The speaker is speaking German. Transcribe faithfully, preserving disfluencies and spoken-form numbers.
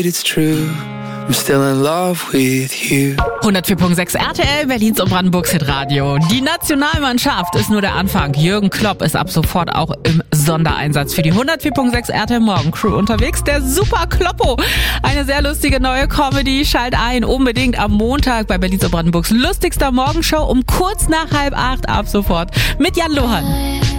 It's true. I'm still in love with you. hundertvier Komma sechs R T L, Berlins und Brandenburgs Hitradio. Die Nationalmannschaft ist nur der Anfang. Jürgen Klopp ist ab sofort auch im Sondereinsatz für die hundertvier Komma sechs R T L Morgencrew unterwegs. Der Super Kloppo. Eine sehr lustige neue Comedy. Schalt ein, unbedingt am Montag bei Berlins und Brandenburgs lustigster Morgenshow um kurz nach halb acht ab sofort mit Jan Lohan.